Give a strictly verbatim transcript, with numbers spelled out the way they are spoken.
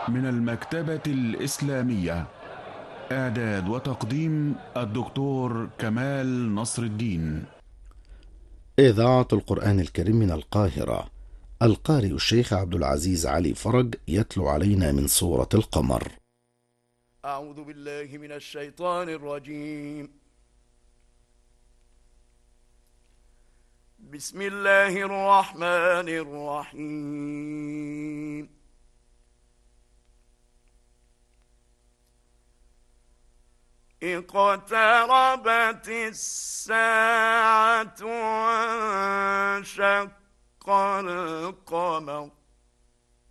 من المكتبة الإسلامية. إعداد وتقديم الدكتور كمال نصر الدين. إذاعة القرآن الكريم من القاهرة. القارئ الشيخ عبد العزيز علي فرج يتلو علينا من سورة القمر. أعوذ بالله من الشيطان الرجيم. بسم الله الرحمن الرحيم. اقتربت الساعة وانشق القمر